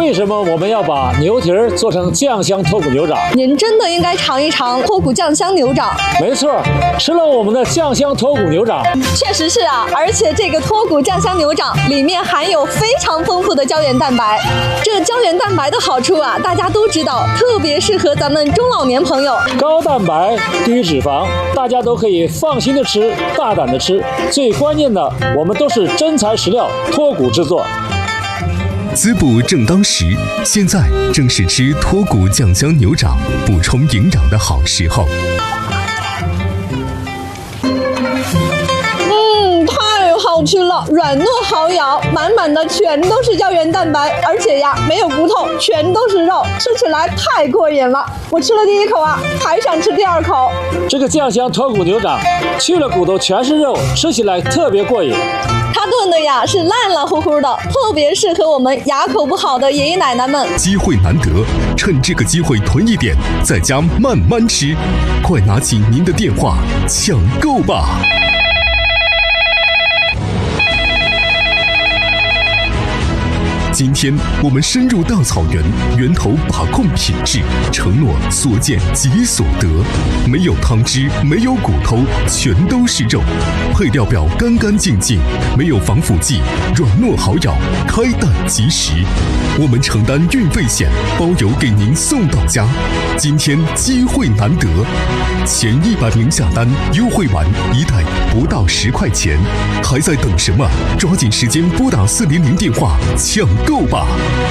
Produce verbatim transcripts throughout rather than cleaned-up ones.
为什么我们要把牛蹄儿做成酱香脱骨牛掌？ 您真的应该尝一尝脱骨酱香牛掌。 没错，吃了我们的酱香脱骨牛掌， 确实是啊，而且这个脱骨酱香牛掌里面含有非常丰富的胶原蛋白。这胶原蛋白的好处啊，大家都知道，特别适合咱们中老年朋友。 高蛋白、低脂肪，大家都可以放心的吃，大胆的吃。最关键的，我们都是真材实料脱骨制作。 滋补正当时，现在正是吃脱骨酱香牛掌补充营养的好时候。 嗯，太好吃了，软糯好咬，满满的全都是胶原蛋白，而且呀没有骨头，全都是肉，吃起来太过瘾了。我吃了第一口啊，还想吃第二口。 这个酱香脱骨牛掌去了骨头全是肉，吃起来特别过瘾。 它炖的呀是烂烂乎乎的，特别适合我们牙口不好的爷爷奶奶们。 机会难得，趁这个机会囤一点，在家慢慢吃。快拿起您的电话抢购吧！今天我们深入大草原，源头把控品质，承诺所见即所得。没有汤汁，没有骨头，全都是肉。配料表干干净净，没有防腐剂，软糯好咬，开蛋即食。我们承担运费险，包邮给您送到家。今天机会难得，前一百名下单优惠完一袋不到十块钱，还在等什么？抓紧时间拨打四零零电话抢购吧！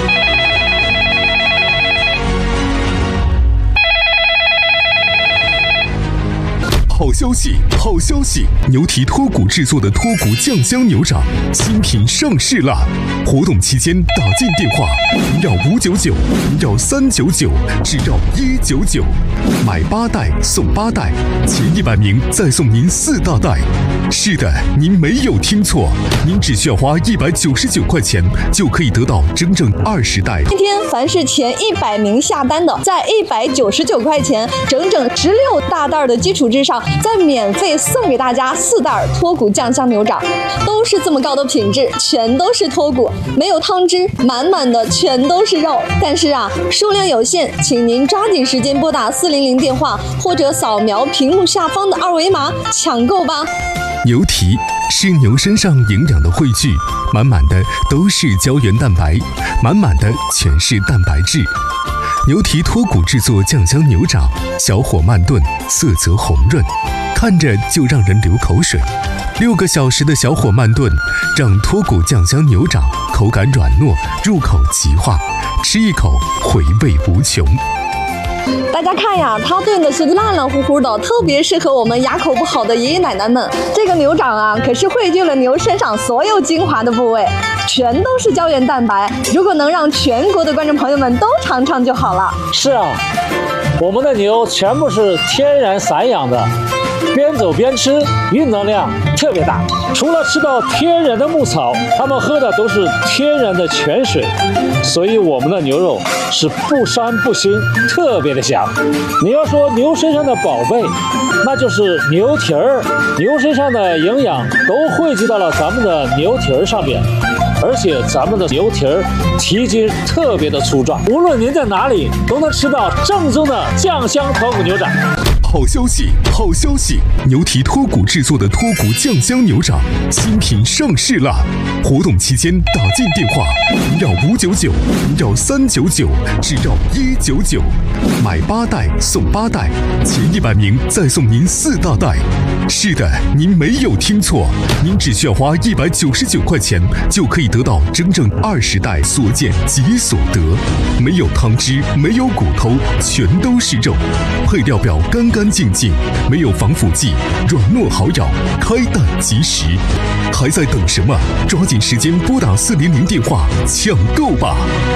好消息，好消息！牛蹄脱骨制作的脱骨酱香牛掌新品上市了！活动期间打进电话零幺五九九零幺三九九，只要一九九，买八袋送八袋，前一百名再送您四大袋。是的，您没有听错，您只需要花一百九十九块钱就可以得到整整二十袋。 今天凡是前一百名下单的，在一百九十九块钱整整十六大袋的基础之上，再免费送给大家四袋脱骨酱香牛掌，都是这么高的品质，全都是脱骨，没有汤汁，满满的全都是肉。但是啊，数量有限，请您抓紧时间拨打四零零电话，或者扫描屏幕下方的二维码抢购吧。 牛蹄是牛身上营养的汇聚，满满的都是胶原蛋白，满满的全是蛋白质。牛蹄脱骨制作酱香牛掌，小火慢炖，色泽红润，看着就让人流口水。六个小时的小火慢炖，让脱骨酱香牛掌口感软糯，入口即化，吃一口回味无穷。 大家看呀，它炖的是烂烂乎乎的，特别适合我们牙口不好的爷爷奶奶们。这个牛掌啊，可是汇聚了牛身上所有精华的部位，全都是胶原蛋白。如果能让全国的观众朋友们都尝尝就好了。 是啊，我们的牛全部是天然散养的，边走边吃，运动量特别大。除了吃到天然的牧草，它们喝的都是天然的泉水，所以我们的牛肉是不膻不腥，特别的香。你要说牛身上的宝贝，那就是牛蹄儿。牛身上的营养都汇集到了咱们的牛蹄儿上面，而且咱们的牛蹄儿蹄筋特别的粗壮，无论您在哪里都能吃到正宗的酱香脱骨牛掌。 好消息，好消息！牛蹄脱骨制作的脱骨酱香牛掌新品上市了！活动期间打进电话零幺五九九零幺三九九，只要一九九，买八袋送八袋，前一百名再送您四大袋。是的，您没有听错，您只需要花一百九十九块钱就可以得到整整二十袋，所见即所得。没有汤汁，没有骨头，全都是肉。配料表干干净净，没有防腐剂，软糯好咬，开蛋即食。还在等什么？抓紧时间拨打四零零电话抢购吧！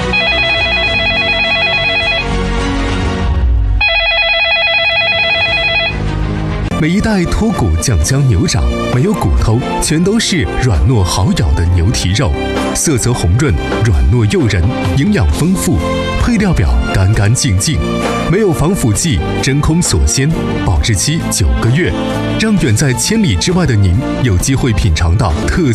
每一袋脱骨酱香牛掌没有骨头，全都是软糯好咬的牛蹄肉，色泽红润，软糯诱人，营养丰富。配料表干干净净，没有防腐剂，真空锁鲜，保质期九个月，让远在千里之外的您有机会品尝到特